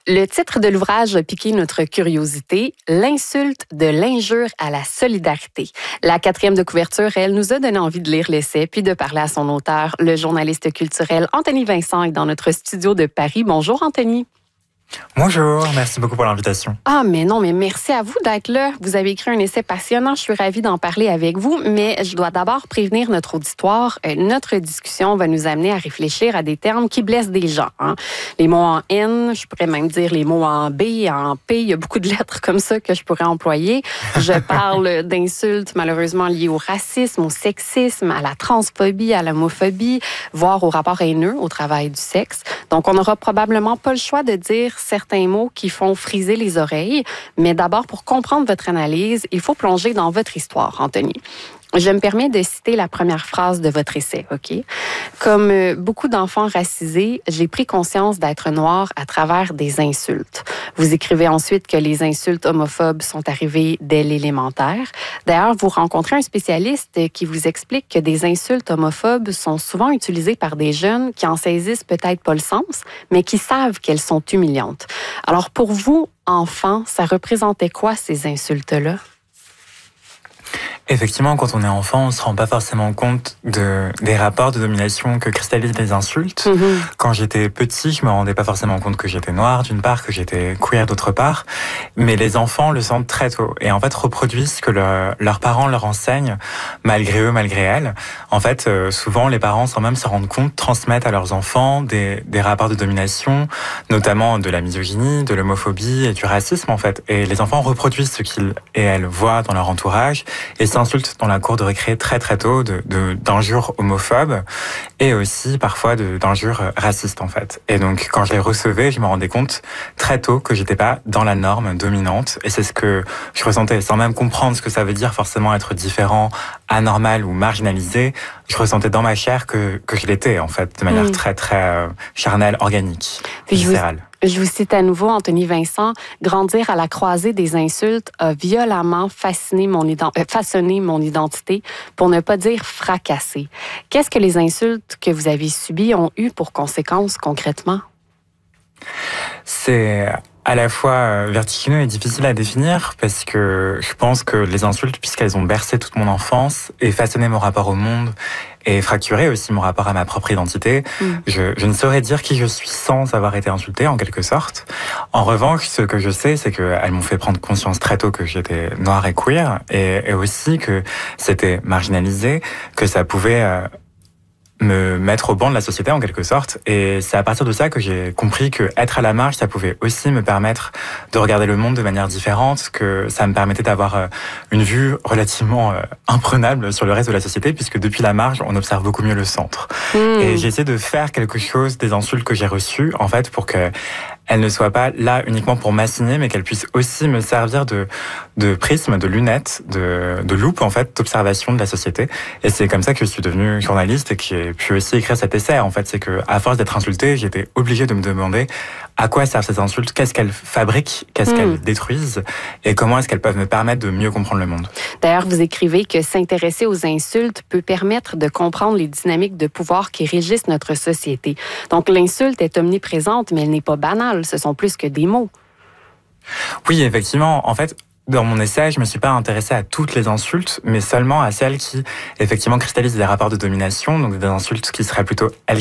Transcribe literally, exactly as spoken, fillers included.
Le titre de l'ouvrage a piqué notre curiosité, l'insulte de l'injure à la solidarité. La quatrième de couverture, elle, nous a donné envie de lire l'essai puis de parler à son auteur, le journaliste culturel Anthony Vincent est dans notre studio de Paris. Bonjour Anthony. Bonjour, merci beaucoup pour l'invitation. Ah, mais non, mais merci à vous d'être là. Vous avez écrit un essai passionnant, je suis ravie d'en parler avec vous, mais je dois d'abord prévenir notre auditoire. Euh, notre discussion va nous amener à réfléchir à des termes qui blessent des gens. Hein. Les mots en N, je pourrais même dire les mots en B, en P, il y a beaucoup de lettres comme ça que je pourrais employer. Je parle d'insultes malheureusement liées au racisme, au sexisme, à la transphobie, à l'homophobie, voire au rapport haineux au travail du sexe. Donc, on n'aura probablement pas le choix de dire certains mots qui font friser les oreilles. Mais d'abord, pour comprendre votre analyse, il faut plonger dans votre histoire, Anthony. Je me permets de citer la première phrase de votre essai, OK? Comme euh, beaucoup d'enfants racisés, j'ai pris conscience d'être noire à travers des insultes. Vous écrivez ensuite que les insultes homophobes sont arrivées dès l'élémentaire. D'ailleurs, vous rencontrez un spécialiste qui vous explique que des insultes homophobes sont souvent utilisées par des jeunes qui en saisissent peut-être pas le sens, mais qui savent qu'elles sont humiliantes. Alors, pour vous, enfants, ça représentait quoi ces insultes-là? Effectivement, quand on est enfant, on se rend pas forcément compte de, des rapports de domination que cristallisent les insultes. Mm-hmm. Quand j'étais petit, je me rendais pas forcément compte que j'étais noire, d'une part, que j'étais queer, d'autre part. Mais les enfants le sentent très tôt. Et en fait, reproduisent ce que le, leurs parents leur enseignent, malgré eux, malgré elles. En fait, euh, souvent, les parents, sans même se rendre compte, transmettent à leurs enfants des, des rapports de domination, notamment de la misogynie, de l'homophobie et du racisme, en fait. Et les enfants reproduisent ce qu'ils et elles voient dans leur entourage et s'insultent dans la cour de récré très très tôt de, de, d'injures homophobes et aussi parfois de, d'injures racistes en fait. Et donc quand je les recevais, je me rendais compte très tôt que j'étais pas dans la norme dominante et c'est ce que je ressentais sans même comprendre ce que ça veut dire forcément être différent, anormal ou marginalisé. Je ressentais dans ma chair que, que je l'étais en fait de manière mmh. très très euh, charnelle, organique, Puis viscérale. Je vous cite à nouveau, Anthony Vincent, « Grandir à la croisée des insultes a violemment fasciné mon ident- euh, façonné mon identité, pour ne pas dire fracassé. » Qu'est-ce que les insultes que vous avez subies ont eu pour conséquences concrètement? C'est à la fois vertigineux et difficile à définir parce que je pense que les insultes, puisqu'elles ont bercé toute mon enfance et façonné mon rapport au monde et fracturé aussi mon rapport à ma propre identité, mmh. je, je ne saurais dire qui je suis sans avoir été insultée en quelque sorte. En revanche, ce que je sais, c'est qu'elles m'ont fait prendre conscience très tôt que j'étais noire et queer et, et aussi que c'était marginalisé, que ça pouvait euh, me mettre au banc de la société en quelque sorte. Et c'est à partir de ça que j'ai compris que être à la marge, ça pouvait aussi me permettre de regarder le monde de manière différente, que ça me permettait d'avoir une vue relativement imprenable sur le reste de la société, puisque depuis la marge, on observe beaucoup mieux le centre. Mmh. Et j'ai essayé de faire quelque chose des insultes que j'ai reçues, en fait, pour que elles ne soient pas là uniquement pour m'assigner, mais qu'elles puissent aussi me servir de, de prisme, de lunettes, de, de loupe, en fait, d'observation de la société. Et c'est comme ça que je suis devenu journaliste et que j'ai pu aussi écrire cet essai. En fait, c'est que, à force d'être insulté, j'étais obligé de me demander à quoi servent ces insultes, qu'est-ce qu'elles fabriquent, qu'est-ce mmh. qu'elles détruisent, et comment est-ce qu'elles peuvent me permettre de mieux comprendre le monde. D'ailleurs, vous écrivez que s'intéresser aux insultes peut permettre de comprendre les dynamiques de pouvoir qui régissent notre société. Donc, l'insulte est omniprésente, mais elle n'est pas banale. Ce sont plus que des mots. Oui, effectivement. En fait, dans mon essai, je me suis pas intéressé à toutes les insultes, mais seulement à celles qui, effectivement, cristallisent des rapports de domination, donc des insultes qui seraient plutôt